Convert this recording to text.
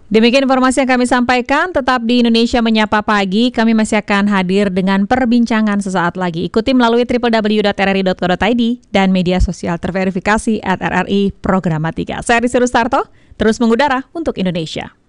Demikian informasi yang kami sampaikan. Tetap di Indonesia Menyapa Pagi. Kami masih akan hadir dengan perbincangan sesaat lagi. Ikuti melalui www.rri.co.id dan media sosial terverifikasi @RRI Programa 3. Saya Rizky Rustarto, terus mengudara untuk Indonesia.